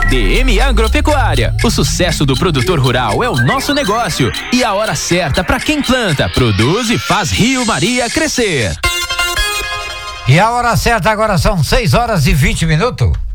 DM Agropecuária. O sucesso do produtor rural é o nosso negócio e a hora certa para quem planta, produz e faz Rio Maria crescer. E a hora certa agora são 6 horas e 20 minutos.